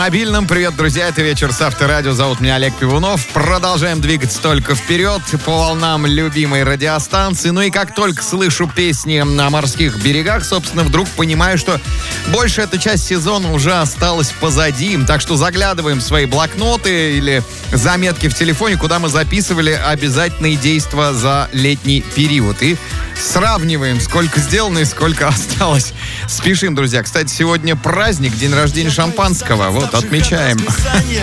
Мобильном. Привет, друзья, это вечер с Авторадио. Зовут меня Олег Пивунов. Продолжаем двигаться только вперед по волнам любимой радиостанции. Ну и как только слышу песни на морских берегах, собственно, вдруг понимаю, что большая эта часть сезона уже осталась позади. Так что заглядываем в свои блокноты или заметки в телефоне, куда мы записывали обязательные действия за летний период. И сравниваем, сколько сделано и сколько осталось. Спешим, друзья. Кстати, сегодня праздник, день рождения шампанского. Вот, отмечаем.